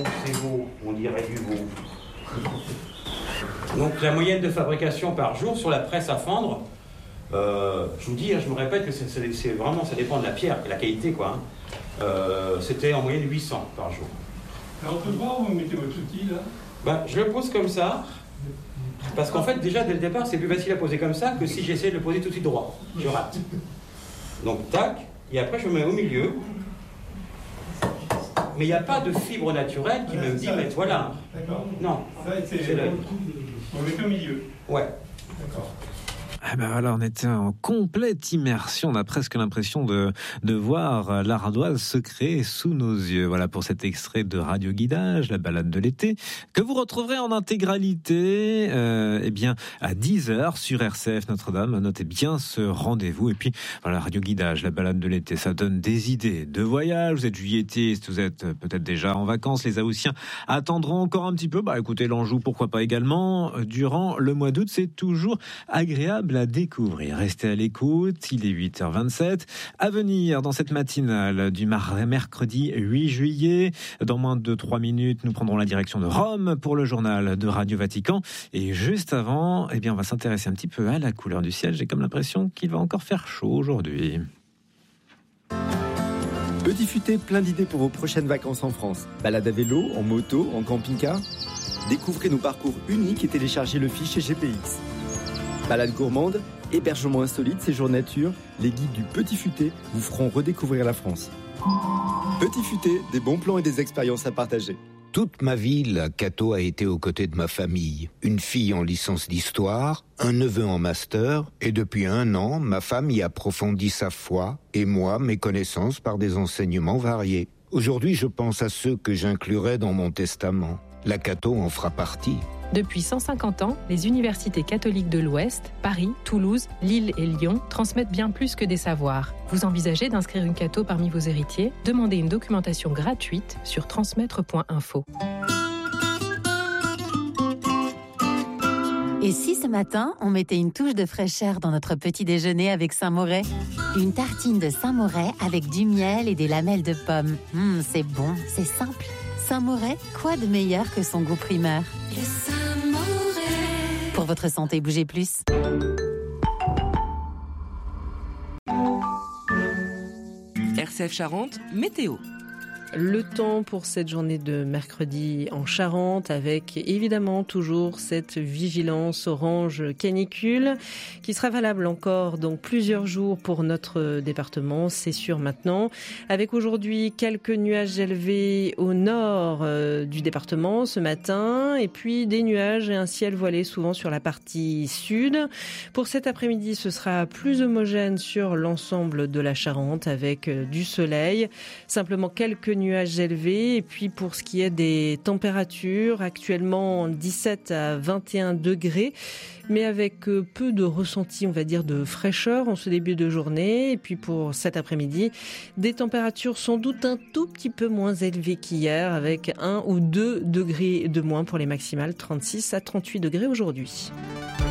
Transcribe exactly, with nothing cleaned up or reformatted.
c'est beau, on dirait du veau. Donc la moyenne de fabrication par jour sur la presse à fendre, euh, je vous dis, hein, je me répète que c'est, c'est, c'est vraiment, ça dépend de la pierre, de la qualité, quoi. Hein. Euh, c'était en moyenne huit cents par jour. Alors on peut voir où vous mettez votre outil là? Ben, je le pose comme ça, parce qu'en fait déjà dès le départ c'est plus facile à poser comme ça que si j'essaie de le poser tout de suite droit. Je rate. Donc tac, et après je me mets au milieu. Mais il n'y a pas de fibre naturelle qui me dit mais voilà. D'accord. Non, ça, c'est, c'est l'œil. On met au milieu. Ouais. D'accord. Ah ben voilà, on était en complète immersion. On a presque l'impression de, de voir l'ardoise se créer sous nos yeux. Voilà pour cet extrait de Radio Guidage, la balade de l'été, que vous retrouverez en intégralité euh, eh bien, à dix heures sur R C F Notre-Dame. Notez bien ce rendez-vous. Et puis, voilà, Radio Guidage, la balade de l'été, ça donne des idées de voyage. Vous êtes juillettiste, vous êtes peut-être déjà en vacances. Les Haussiens attendront encore un petit peu. Bah écoutez, l'Anjou, pourquoi pas également. Durant le mois d'août, c'est toujours agréable à découvrir. Restez à l'écoute, il est huit heures vingt-sept. À venir dans cette matinale du mercredi huit juillet, dans moins de trois minutes, nous prendrons la direction de Rome pour le journal de Radio Vatican. Et juste avant, eh bien, on va s'intéresser un petit peu à la couleur du ciel. J'ai comme l'impression qu'il va encore faire chaud aujourd'hui. Petit Futé, plein d'idées pour vos prochaines vacances en France. Balade à vélo, en moto, en camping-car. Découvrez nos parcours uniques et téléchargez le fichier G P X. Balade gourmande, hébergement insolite, séjour nature, les guides du Petit Futé vous feront redécouvrir la France. Petit Futé, des bons plans et des expériences à partager. Toute ma vie, la Cato a été aux côtés de ma famille. Une fille en licence d'histoire, un neveu en master, et depuis un an, ma femme y approfondit sa foi, et moi, mes connaissances par des enseignements variés. Aujourd'hui, je pense à ceux que j'inclurai dans mon testament. La Cato en fera partie. Depuis cent cinquante ans, les universités catholiques de l'Ouest, Paris, Toulouse, Lille et Lyon, transmettent bien plus que des savoirs. Vous envisagez d'inscrire une Cato parmi vos héritiers? Demandez une documentation gratuite sur transmettre point info. Et si ce matin, on mettait une touche de fraîcheur dans notre petit déjeuner avec Saint-Moret? Une tartine de Saint-Moret avec du miel et des lamelles de pommes. Mmh, c'est bon, c'est simple. Saint-Moret, quoi de meilleur que son goût primeur? Le Saint-Moret. Pour votre santé, bougez plus. R C F Charente, météo. Le temps pour cette journée de mercredi en Charente, avec évidemment toujours cette vigilance orange canicule qui sera valable encore donc plusieurs jours pour notre département, c'est sûr maintenant, avec aujourd'hui quelques nuages élevés au nord euh, du département ce matin, et puis des nuages et un ciel voilé souvent sur la partie sud. Pour cet après-midi, ce sera plus homogène sur l'ensemble de la Charente avec euh, du soleil, simplement quelques nuages élevés. Et puis pour ce qui est des températures, actuellement dix-sept à vingt et un degrés, mais avec peu de ressenti, on va dire, de fraîcheur en ce début de journée. Et puis pour cet après-midi, des températures sans doute un tout petit peu moins élevées qu'hier, avec un ou deux degrés de moins pour les maximales, trente-six à trente-huit degrés aujourd'hui.